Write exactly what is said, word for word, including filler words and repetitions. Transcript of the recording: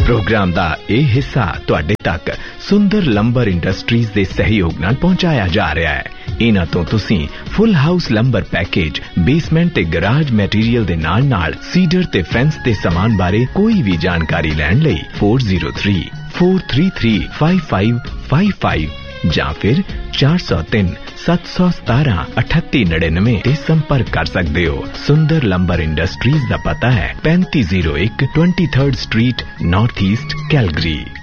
Programme दा यह हिस्सा तुहाडे तक सुंदर लंबर इंडस्ट्रीज दे सहयोग नाल पहुंचाया जा रहा है। इन्हां तो तुसीं full house lumbar package, basement ते गराज मैटीरियल दे नाल नाल सीडर ते फेंस दे सामान बारे कोई भी जानकारी लैण लई four zero three four three three five five five five जां फिर चार सौ तीन सत्त सौ सतारा अठत्ती नड़िनवे ते संपर्क कर सकते हो। सुंदर लंबर इंडस्ट्रीज दा पता है पैंती जीरो एक twenty third street, north east, Calgary.